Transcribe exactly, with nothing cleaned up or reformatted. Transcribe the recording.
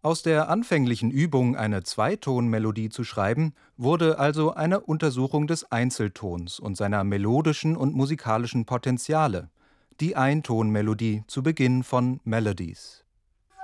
Aus der anfänglichen Übung, eine Zweitonmelodie zu schreiben, wurde also eine Untersuchung des Einzeltons und seiner melodischen und musikalischen Potenziale, die Eintonmelodie zu Beginn von Melodies.